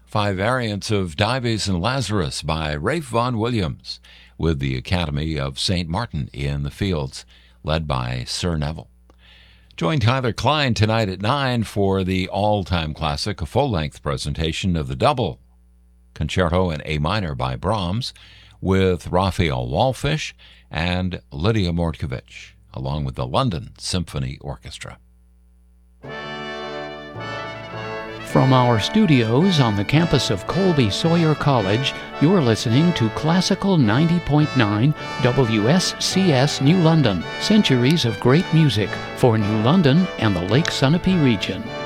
Five Variants of Dives and Lazarus by Rafe Vaughan Williams, with the Academy of St. Martin in the Fields, led by Sir Neville. Join Tyler Klein tonight at 9 for the all-time classic, a full-length presentation of the double Concerto in A minor by Brahms, with Raphael Wallfisch and Lydia Mordkovich, along with the London Symphony Orchestra. From our studios on the campus of Colby Sawyer College, you're listening to Classical 90.9 WSCS New London. Centuries of great music for New London and the Lake Sunapee region.